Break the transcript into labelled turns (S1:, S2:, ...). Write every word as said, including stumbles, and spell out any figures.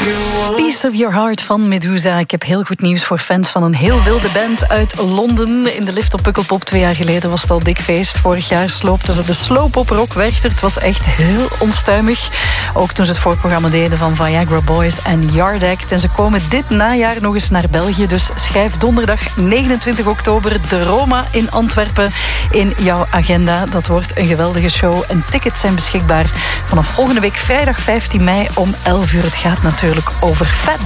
S1: Piece of Your Heart van Medusa. Ik heb heel goed nieuws voor fans van een heel wilde band uit Londen. In de lift op Pukkelpop twee jaar geleden was het al dik feest. Vorig jaar sloopten ze de sloop op Rock Werchter. Het was echt heel onstuimig. Ook toen ze het voorprogramma deden van Viagra Boys en Yard Act. En ze komen dit najaar nog eens naar België. Dus schrijf donderdag negenentwintig oktober de Roma in Antwerpen in jouw agenda. Dat wordt een geweldige show. En tickets zijn beschikbaar vanaf volgende week vrijdag vijftien mei om elf uur. Het gaat natuurlijk over Fat